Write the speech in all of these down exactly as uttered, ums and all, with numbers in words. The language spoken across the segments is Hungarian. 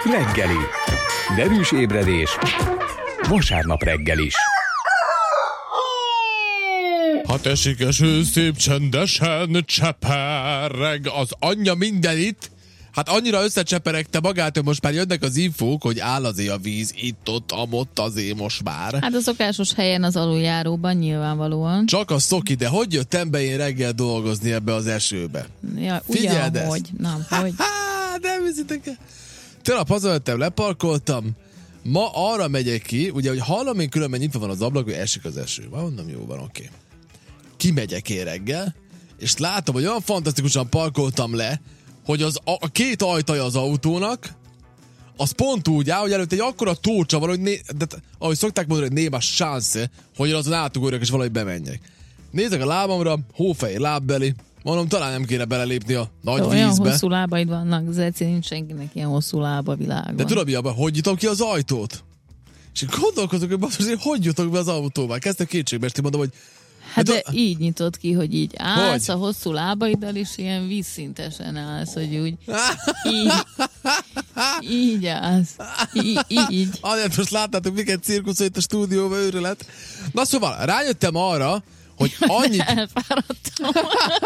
reggeli. Derűs ébredés vasárnap reggel is. Hát esik eső, szép csendesen csepereg az anyja mindenit. Hát annyira összecseperegte magát, hogy most már jönnek az infók, hogy áll azért a víz itt-ott, amott azért most már. Hát a szokásos helyen az aluljáróban nyilvánvalóan. Csak a szoki, de hogy jöttem be én reggel dolgozni ebbe az esőbe? Ja, Figyeld ugyan, ezt. hogy. Na, hogy. Nem hiszitek el. Tegnap hazajöttem, leparkoltam. Ma arra megyek ki, ugye, hogy hallom én különben nyitva van az ablak, hogy esik az eső. Mondom, jó van, oké. Kimegyek én reggel, és látom, hogy olyan fantasztikusan parkoltam le, hogy az, a, a két ajtaja az autónak, az pont úgy áll, hogy előtt egy akkora tócsa van, hogy né, de, ahogy szokták mondani, hogy néma chance, hogy én azon átugorjak és valahogy bemenjek. Nézek a lábamra, hófehér lábbeli, mondom, talán nem kéne belelépni a nagy olyan vízbe. Olyan hosszú lábaid vannak, Zeci, nincs senkinek ilyen hosszú lába a világban. De tudod mi abban, hogy nyitom ki az ajtót? És gondolkozok, hogy basszus, hogy hogy jutok be az autóba. Kezdtem kétségbe esni, mondom, hogy Hát de a... így nyitod ki, hogy így állsz hogy? a hosszú lábaiddal, és ilyen vízszintesen állsz, hogy úgy így, így állsz. Így. így. Azért most láttátok, miket cirkusz itt a stúdióban őrület. Na szóval, rájöttem arra, hogy annyit... Elfáradtam.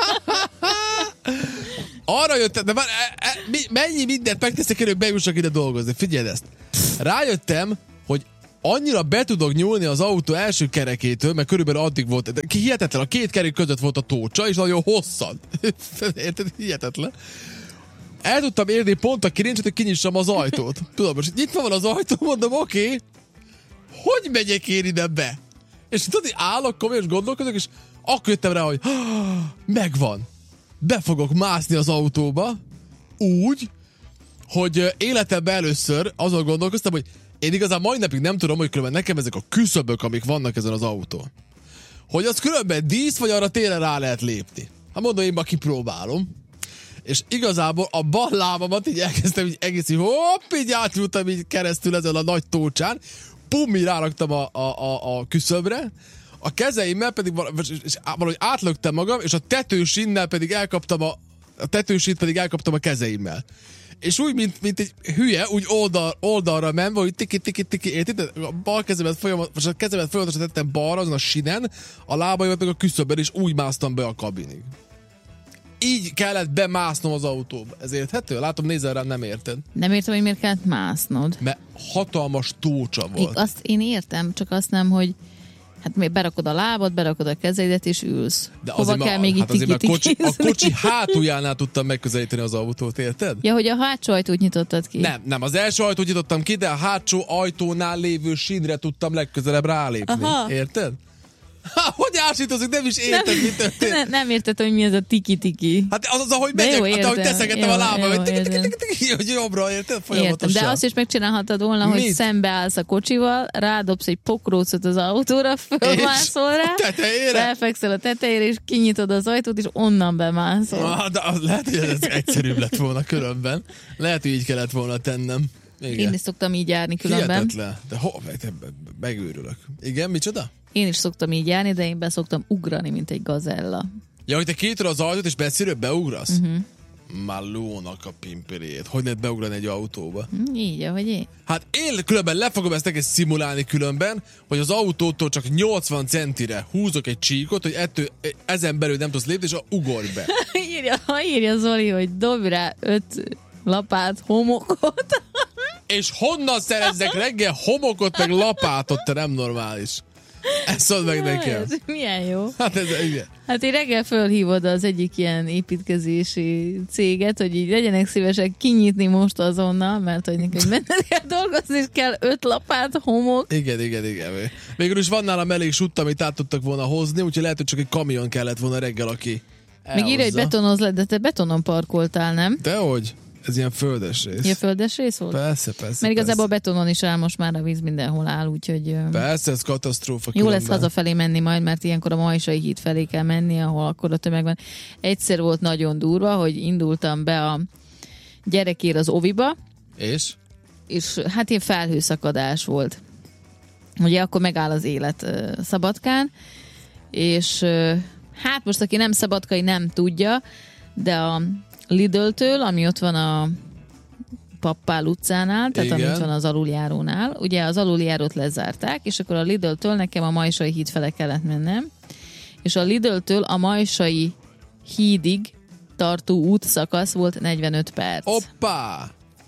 Arra jöttem, de már, e, e, mi, mennyi mindent megteszek én, hogy bejussak ide dolgozni. Figyeld ezt. Rájöttem, hogy annyira be tudok nyúlni az autó első kerekétől, mert körülbelül addig volt, de hihetetlen, a két kerék között volt a tócsa, és nagyon hosszan. Érted? Hihetetlen. El tudtam érni pont a kirincset, hogy kinyissam az ajtót. Tudom, most nyitva van az ajtó, mondom, oké, okay, hogy megyek én ide be? És tudod, hogy állok komolyan, és gondolkodok, és akkor jöttem rá, hogy megvan. Be fogok mászni az autóba, úgy, hogy életemben először azon gondolkoztam, hogy én igazán mai napig nem tudom, hogy különben nekem ezek a küszöbök, amik vannak ezen az autón, hogy az különben dísz, vagy arra tényleg rá lehet lépni. Hát mondom, én ma kipróbálom. És igazából a bal lábamat így elkezdtem, így egész így, hopp, így átjuttam így keresztül ezen a nagy tócsán, pum, így ráraktam a, a, a, a küszöbre, a kezeimmel pedig valahogy átlöktem magam, és a tetősinnel pedig elkaptam a, a tetősint pedig elkaptam a kezeimmel. És úgy, mint, mint egy hülye, úgy oldal, oldalra menve, hogy tiki-tiki-tiki, érted? A bal kezemet folyamat, vagy a kezemet folyamatosan tettem balra, azon a sinen, a lábaimat meg a küszöbben, és úgy másztam be a kabinig. Így kellett bemásznom az autóba. Ez érthető? Látom, nézel rám, nem érted. Nem értem, hogy miért kellett másznod. Mert hatalmas tócsa volt. Én, azt én értem, csak azt nem, hogy hát még berakod a lábad, berakod a kezeidet, és ülsz. De hova kell már, még hát itt a kocsi, a kocsi hátuljánál tudtam megközelíteni az autót, érted? Ja, hogy a hátsó ajtót nyitottad ki. Nem, nem, az első ajtót nyitottam ki, de a hátsó ajtónál lévő sínre tudtam legközelebb rálépni. Aha. Érted? Ha, hogy ásítozik, nem is érted, mi történt. Nem, nem érted, hogy mi ez a tiki-tiki. Hát az az, ahogy megyek, jó, hát, ahogy teszegettem jó, a lábam, jó, hogy tiki-tiki-tiki, hogy jobbra, érted? Folyamatosan. Értem, de azt is megcsinálhatod volna, hogy Mit? szembeállsz a kocsival, rádobsz egy pokrócot az autóra, fölmászol rá, tetejére? felfekszel a tetejére, és kinyitod az ajtót, és onnan bemászol. Ah, de az lehet, hogy ez egyszerűbb lett volna különben. Lehet, hogy így kellett volna tennem. Igen. Én is szoktam így járni különben. Hihetetlen. De ho, megőrülök. Igen, micsoda? Én is szoktam így járni, de én be szoktam ugrani, mint egy gazella. Ja, hogy te kinyitod az ajtót, és beszélő beugrasz? Uh-huh. Már lónak a pimpirét. Hogy lehet beugrani egy autóba? Így, ahogy én. Hát én különben le fogom ezt egész szimulálni különben, hogy az autótól csak nyolcvan centire húzok egy csíkot, hogy ettől, ezen belül nem tudsz lépni, és ugorj be. írja, írja Zoli, hogy dobj rá öt lapát homokot. És honnan szerezzek reggel homokot, meg lapátot, te nem normális. Ezt mondd meg nekem. Ez milyen jó. Hát ez igen. Hát én reggel fölhívod az egyik ilyen építkezési céget, hogy így legyenek szívesek kinyitni most azonnal, mert hogy neked benned kell dolgozni, és kell öt lapát, homok. Igen, igen, igen. Végül is van nálam elég sutt, amit át tudtak volna hozni, úgyhogy lehet, hogy csak egy kamion kellett volna reggel, aki elhozza. Még írja, hogy betonoz le, de te betonon parkoltál, nem? Dehogy? Ez ilyen földes rész. Ilyen földes rész volt? Persze, persze. Mert igazából persze. betonon is áll, most már a víz mindenhol áll, úgyhogy... Persze, ez katasztrófa. Jó különben. lesz hazafelé menni majd, mert ilyenkor a Majsai híd felé kell menni, ahol akkor a tömeg van. Egyszer volt nagyon durva, hogy indultam be a gyerekért az oviba. És? És hát ilyen felhőszakadás volt. Ugye akkor megáll az élet uh, Szabadkán, és uh, hát most aki nem szabadkai nem tudja, de a Lidl-től, ami ott van a Pappál utcánál, tehát Igen. amit van az aluljárónál. Ugye az aluljárót lezárták, és akkor a Lidl-től nekem a Majsai híd fele kellett mennem, és a Lidl-től a Majsai hídig tartó útszakasz volt negyvenöt perc. Hoppá!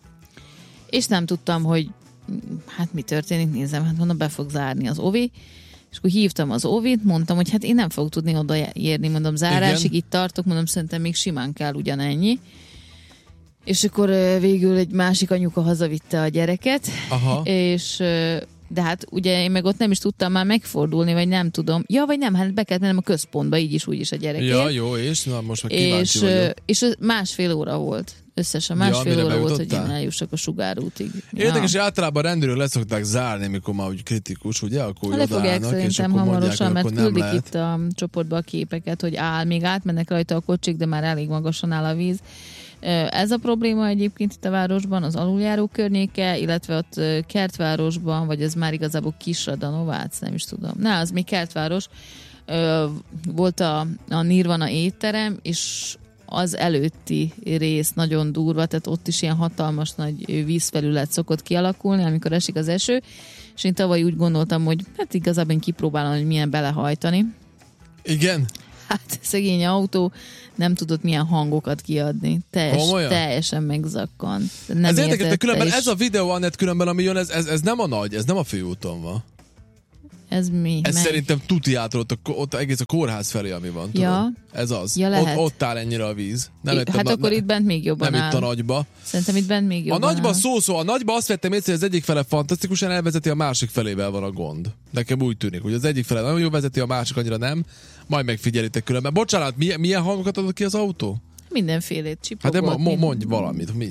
És nem tudtam, hogy hát mi történik, nézem, hát mondom, be fog zárni az ovi, és akkor hívtam az ovit, mondtam, hogy hát én nem fogok tudni odaérni, mondom, zárásig, igen. itt tartok, mondom, szerintem még simán kell ugyanennyi. És akkor végül egy másik anyuka hazavitte a gyereket, Aha. és de hát ugye én meg ott nem is tudtam már megfordulni, vagy nem tudom. Ja, vagy nem, hát be kellett mennem a központba, így is, úgy is a gyerekért. Ja, jó, és na most már kíváncsi és, vagyok. És másfél óra volt. Összesen másfél Ja, óra volt, bejutottál? hogy én eljussak a sugárútig. Érdekes, hogy általában a rendőrök leszokták zárni, mikor már úgy kritikus, ugye? Akkor Le fogják odaállnak, és szerintem akkor hamarosan, mondják, mert hogy akkor küldik nem lehet. itt a csoportba a képeket, hogy áll, még átmennek rajta a kocsik, de már elég magasan áll a víz. Ez a probléma egyébként itt a városban, az aluljáró környéke, illetve ott Kertvárosban, vagy ez már igazából Kisradanovácz, nem is tudom. Ne, az még Kertváros. Volt a, a Nirvana étterem, és az előtti rész nagyon durva, tehát ott is ilyen hatalmas nagy vízfelület szokott kialakulni, amikor esik az eső, és én tavaly úgy gondoltam, hogy hát igazából én kipróbálom, hogy milyen belehajtani. Igen? Hát szegény autó nem tudott milyen hangokat kiadni. Teljes, teljesen megzakkan. Nem ez érdekes, de különben is. ez a videó, Annett, különben, ami jön, ez, ez, ez nem a nagy, ez nem a főúton van. Ez mi? Ez Meg? szerintem tuti átról, ott, ott egész a kórház felé, ami van. Tudod? Ja. Ez az. Ja, ott, ott áll ennyire a víz. Nem I, hát a, akkor ne, itt bent még jobban Nem áll. itt a nagyba. Szerintem itt bent még jobban A nagyba áll. szó-szó, a nagyba azt vettem észre, hogy az egyik fele fantasztikusan elvezeti, a másik felével van a gond. Nekem úgy tűnik, hogy az egyik fele nagyon jól vezeti, a másik annyira nem. Majd megfigyelitek különben. Bocsánat, milyen, milyen hangokat adott ki az autó? Mindenfélét csipogott. Hát de mo- mo- minden... mondj valamit. Mi?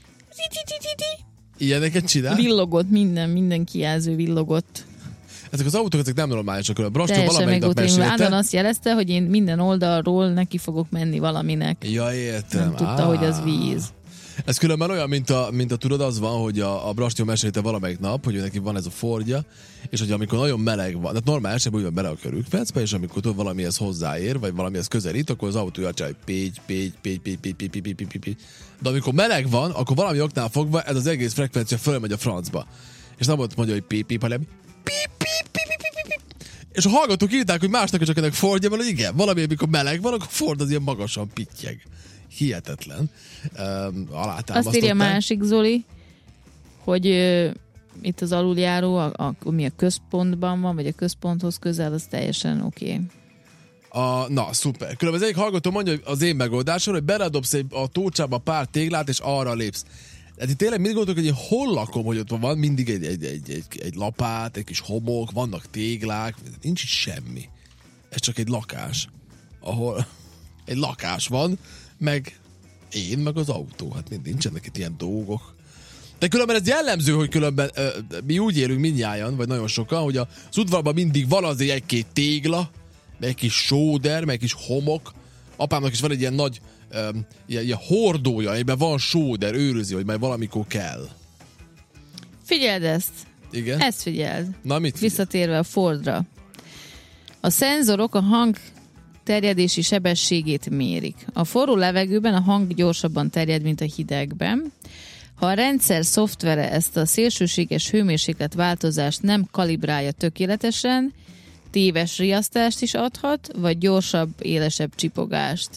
Ilyeneket csinál? Villogott minden, minden kijelző villogott. Ezek az autók ezek nem normálisak. A Brastó Teljesen valamelyik nap megútrémül. Ándon mesélte. azt jelezte, hogy én minden oldalról neki fogok menni valaminek. Ja, értem. Nem tudta, Á. hogy az víz. Ez különben olyan, mint a, mint a tudod, az van, hogy a, a Brastó mesélte valamelyik nap, hogy ő neki van ez a Fordja, és hogy amikor nagyon meleg van, tehát normál esetben úgy van bele a körükvecbe, és amikor tudod valamihez hozzáér, vagy valamihez közelít, akkor az autó játszál, hogy pégy, pégy, pégy, pégy, pégy, pégy, pégy, pégy, pégy, pégy. De amikor meleg van, akkor valami oknál fogva ez az egész frekvencia fölmegy a francba. És nem ott mondja, hogy pép, pép, hanem pip, pip, pip, pip, pip, pip. És a hallgatók írták, hogy másnak is csak ennek Fordja van, hogy igen, valami, amikor meleg van, akkor Ford az ilyen magasan pittyeg. Hihetetlen. Um, Azt írja másik Zoli, hogy uh, itt az aluljáró, a, a, ami a központban van, vagy a központhoz közel, az teljesen oké. Okay. A, na, szuper. Különben az egyik hallgató mondja, hogy az én megoldásom, hogy beledobsz egy, a tócsába pár téglát, és arra lépsz. Hát itt tényleg mit gondoltok, hogy én hol lakom, hogy ott van mindig egy, egy, egy, egy, egy lapát, egy kis homok, vannak téglák, nincs itt semmi. Ez csak egy lakás, ahol egy lakás van, meg én, meg az autó. Hát nincsenek itt ilyen dolgok. De különben ez jellemző, hogy különben ö, mi úgy élünk mindnyájan, vagy nagyon sokan, hogy az udvarban mindig van azért egy-két tégla, meg egy kis sóder, meg egy kis homok. Apámnak is van egy ilyen nagy um, ilyen, ilyen hordója, amiben van sóder, őrözi, hogy majd valamikor kell. Figyeld ezt. Igen? Ezt figyeld. Na, mit figyel? Visszatérve a Fordra. A szenzorok a hang terjedési sebességét mérik. A forró levegőben a hang gyorsabban terjed, mint a hidegben. Ha a rendszer szoftvere ezt a szélsőséges hőmérséklet változást nem kalibrálja tökéletesen, téves riasztást is adhat, vagy gyorsabb, élesebb csipogást.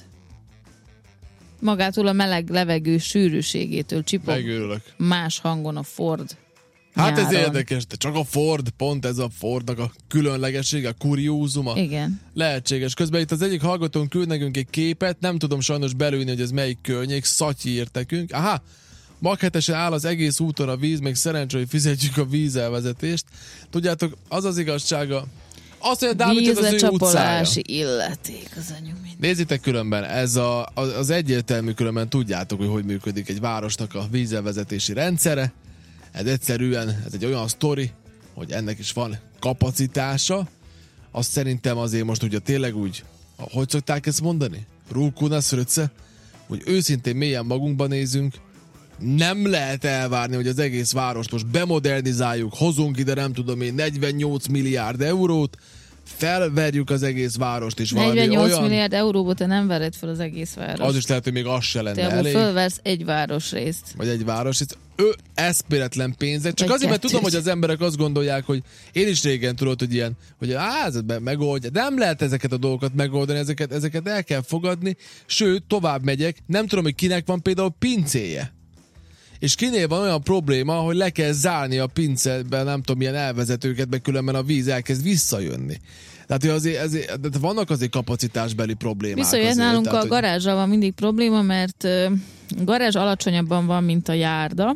Magától a meleg levegő sűrűségétől csipog. Megőrülök. Más hangon a Ford. Hát nyáron. ez érdekes, de csak a Ford, pont ez a Fordnak a különlegessége, a kuriózuma. Igen. Lehetséges. Közben itt az egyik hallgatón küld nekünk egy képet, nem tudom sajnos belülni, hogy ez melyik környék, Szatyi írt nekünk. Aha, maghetesen áll az egész úton a víz, még szerencsé, hogy fizetjük a vízelvezetést. Tudjátok, az az igazsága, azt mondja, Dávid, ez az ő utcája. Vízlecsapolási illeték az anyum. Nézzétek különben, ez a, az, az egyértelmű különben tudjátok, hogy hogy működik egy városnak a vízelvezetési rendszere. Ez egyszerűen, ez egy olyan sztori, hogy ennek is van kapacitása. Azt szerintem azért most ugye tényleg úgy, hogy szokták ezt mondani? Rúkuna szröcce, hogy őszintén mélyen magunkba nézünk, nem lehet elvárni, hogy az egész várost most bemodernizáljuk, hozunk ide nem tudom én negyvennyolc milliárd eurót, felverjük az egész várost, és valami negyvennyolc olyan... milliárd euróból te nem vered fel az egész város. Az is lehet, hogy még az se lenne te elég. fölversz egy városrészt. Vagy egy város. ő eszméletlen pénzek. Csak Vagy azért, mert kettőt. tudom, hogy az emberek azt gondolják, hogy én is régen tudod, hogy ilyen, hogy á, ez be- megoldja. De nem lehet ezeket a dolgokat megoldani, ezeket, ezeket el kell fogadni. Sőt, tovább megyek, nem tudom, hogy kinek van például pincéje. És kinél van olyan probléma, hogy le kell zárni a pincében, nem tudom, milyen elvezetőket, meg különben a víz elkezd visszajönni. Tehát hogy azért, azért, de vannak azért kapacitásbeli problémák. Viszont azért, nálunk tehát, a hogy... garázsral van mindig probléma, mert ö, a garázs alacsonyabban van, mint a járda,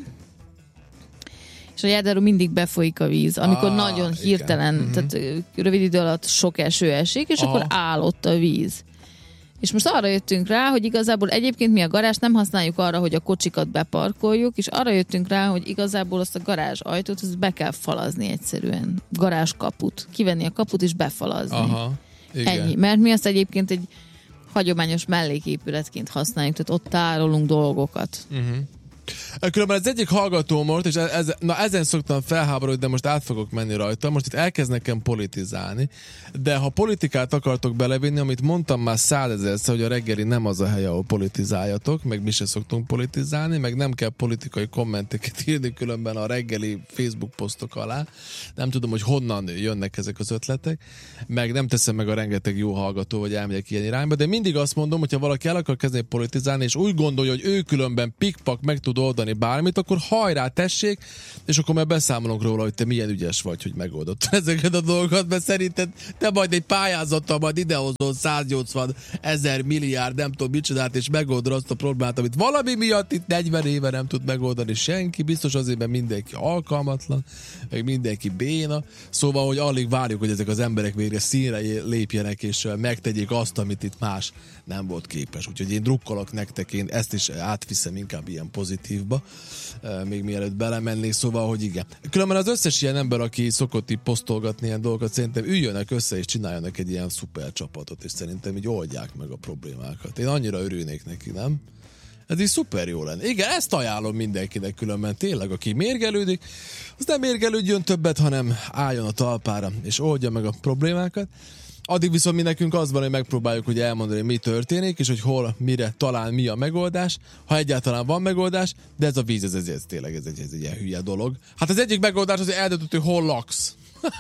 és a járdáról mindig befolyik a víz. Amikor Ah, nagyon igen. hirtelen, Mhm. tehát ö, rövid idő alatt sok eső esik, és Aha. akkor áll ott a víz. És most arra jöttünk rá, hogy igazából egyébként mi a garázt nem használjuk arra, hogy a kocsikat beparkoljuk, és arra jöttünk rá, hogy igazából azt a garázs ajtót azt be kell falazni egyszerűen. Garázs kaput. Kivenni a kaput és befalazni. Aha, igen. Ennyi. Mert mi azt egyébként egy hagyományos melléképületként használjuk, tehát ott tárolunk dolgokat. Uh-huh. Különben az egyik hallgató most, és ez, na ezen szoktam felháborodni, de most át fogok menni rajta, most itt elkezd nekem politizálni, de ha politikát akartok belevinni, amit mondtam már százezerszer, hogy a reggeli nem az a hely, ahol politizáljatok, meg mi se szoktunk politizálni, meg nem kell politikai kommenteket írni különben a reggeli Facebook posztok alá. Nem tudom, hogy honnan jönnek ezek az ötletek, meg nem teszem meg a rengeteg jó hallgató, hogy elmegyek ilyen irányba, de mindig azt mondom, hogyha valaki el akar kezdeni politizálni, és úgy gondolja, hogy ő különben pikpak meg tud oldani bármit, akkor hajrá, tessék, és akkor már beszámolunk róla, hogy te milyen ügyes vagy, hogy megoldottad ezeket a dolgokat, mert szerinted te majd egy pályázattal majd idehozol száznyolcvan ezer milliárd, nem tudom micsodát, és megoldod azt a problémát, amit valami miatt itt negyven éve nem tud megoldani senki, biztos azért, mert mindenki alkalmatlan, meg mindenki béna, szóval, hogy alig várjuk, hogy ezek az emberek végre színre lépjenek, és megtegyék azt, amit itt más nem volt képes. Úgyhogy én drukkolok nektek, én ezt is átviszem inkább ilyen pozitívba, még mielőtt belemennék, szóval, hogy igen. Különben az összes ilyen ember, aki szokott így posztolgatni ilyen dolgokat, szerintem üljönnek össze és csináljanak egy ilyen szuper csapatot, és szerintem így oldják meg a problémákat. Én annyira örülnék neki, nem? Ez így szuper jó lenne. Igen, ezt ajánlom mindenkinek különben, tényleg, aki mérgelődik, az nem mérgelődjön többet, hanem álljon a talpára, és oldja meg a problémákat. Addig viszont mi nekünk az van, hogy megpróbáljuk hogy elmondani, mi történik, és hogy hol, mire talán mi a megoldás, ha egyáltalán van megoldás, de ez a víz, ez, ez, ez tényleg ez egy, ez egy ilyen hülye dolog. Hát az egyik megoldás az, hogy eldöntött, hogy hol laksz.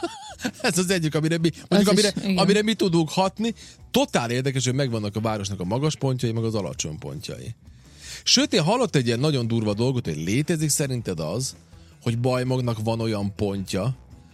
Ez az egyik, amire mi, mondjuk, is, amire, igen. amire mi tudunk hatni. Totál érdekes, hogy megvannak a városnak a magas pontjai, meg az alacsony pontjai. Sőt, én hallott egy ilyen nagyon durva dolgot, hogy létezik szerinted az, hogy Bajmognak van olyan pontja,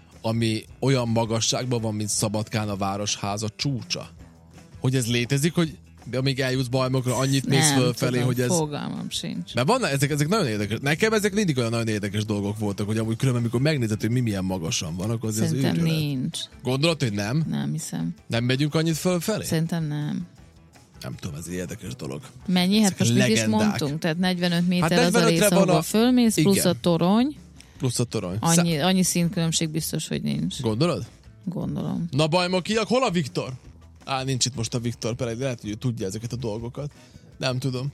ami olyan magasságban van, mint Szabadkán a Városháza csúcsa. Hogy ez létezik, hogy amíg eljutsz Bajmogra, annyit mész Nem fölfelé, tudom, hogy ez... fogalmam sincs. Mert vannak, ezek, ezek nagyon érdekes. Nekem ezek mindig olyan nagyon érdekes dolgok voltak, hogy amúgy különben, amikor megnézed, hogy mi milyen magasan van, akkor az az Szerintem őrület. nincs. Gondolod, hogy nem? Nem hiszem. Nem megyünk annyit fölfelé? Szerintem nem. Nem tudom, ez egy érdekes dolog. Mennyi? Hát Ezek most mit is legendák. mondtunk? Tehát negyvenöt méter Hát az a negyvenötre rész, van ahol a- fölmész, plusz Igen. a torony. Plusz a torony. Annyi, annyi színkülönbség biztos, hogy nincs. Gondolod? Gondolom. Na Bajmokiak, hol a Viktor? Á, nincs itt most a Viktor, pedig lehet, hogy ő tudja ezeket a dolgokat. Nem tudom.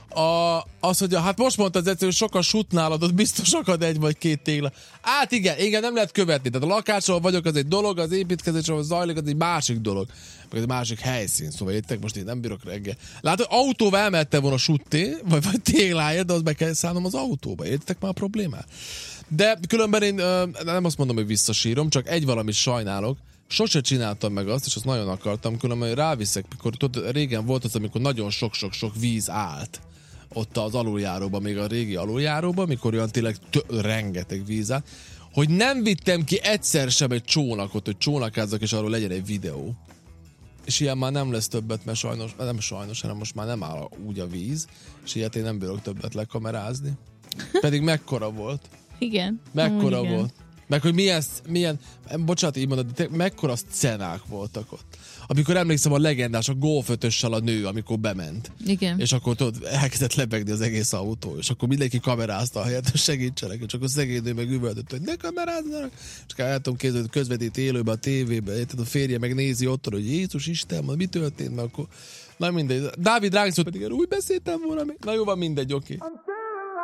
A, az, hogy hát most mondtad, hogy hogy sokan sut nálad, ott biztos akad egy vagy két tégla. Hát igen, igen, nem lehet követni. Tehát a lakásról vagyok, az egy dolog, az építkezésről zajlik, az egy másik dolog. Meg egy másik helyszín, szóval értek, most én nem bírok reggel. Látod, autóval elmette volna sutté, vagy, vagy tégláért, de az be kell szállnom az autóba. Értek már a problémát? De különben én ö, nem azt mondom, hogy visszasírom, csak egy valamit sajnálok. Sose csináltam meg azt, és azt nagyon akartam, különben hogy ráviszek, mikor tudod, régen volt az, amikor nagyon sok-sok-sok víz állt ott az aluljáróban, még a régi aluljáróban, mikor olyan tényleg tö- rengeteg víz állt, hogy nem vittem ki egyszer sem egy csónakot, hogy csónakázzak, és arról legyen egy videó. És ilyen már nem lesz többet, mert sajnos, nem sajnos, hanem most már nem áll úgy a víz, és ilyet én nem bírok többet lekamerázni. Pedig mekkora volt. Igen. Mekkora Ó, igen. volt. Meg hogy milyen, milyen bocsánat, így mondod, de mekkora scenák voltak ott. Amikor emlékszem a legendás, a golfötössel a nő, amikor bement. Igen. És akkor tudod, elkezdett lebegni az egész autó, és akkor mindenki kamerázta a helyet, hogy segítsenek, és akkor szegény nő meg üvöltött, hogy ne kamerázzanak. És akkor el tudom képzelni, hogy közvetít élőben a tévébe, érted, a férje megnézi ott, hogy Jézus Isten, mi történt, mert akkor... Na mindegy. Dávid Rágszó pedig úgy beszéltem volna még. Na jó, van mindegy, oké. Okay.